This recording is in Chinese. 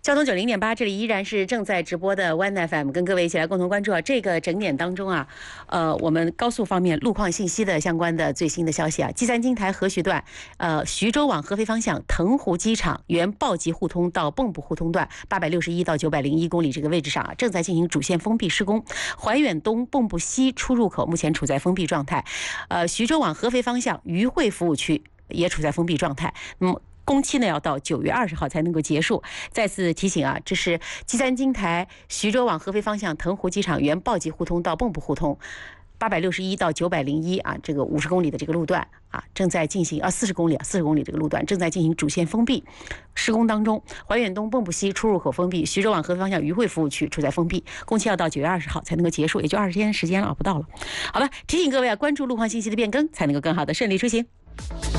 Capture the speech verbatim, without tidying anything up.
交通九零点八，这里依然是正在直播的 One F M， 跟各位一起来共同关注啊这个整点当中啊，呃，我们高速方面路况信息的相关的最新的消息啊，蓟三金台河徐段，呃，徐州往合肥方向腾湖机场原暴集互通到蚌埠互通段八百六十一到九百零一公里这个位置上啊，正在进行主线封闭施工，怀远东蚌埠西出入口目前处在封闭状态，呃，徐州往合肥方向渝汇服务区也处在封闭状态，那么。工期呢要到九月二十号才能够结束。再次提醒啊，这是蓟三金台徐州往合肥方向腾湖机场原暴集互通到蚌埠互通，八百六十一到九百零一啊，这个五十公里的这个路段啊，正在进行啊四十公里啊四十公里这个路段正在进行主线封闭施工当中。怀远东蚌埠西出入口封闭，徐州往合肥方向渝汇服务区处在封闭，工期要到九月二十号才能够结束，也就二十天时间了，不到了。好了，提醒各位啊，关注路况信息的变更，才能够更好的顺利出行。